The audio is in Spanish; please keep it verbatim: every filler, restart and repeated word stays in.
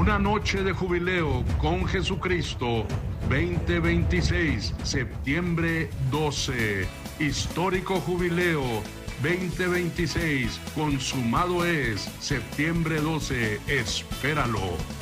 Una noche de jubileo con Jesucristo, veinte veintiséis, septiembre doce. Histórico jubileo veinte veintiséis, consumado es, septiembre doce, espéralo.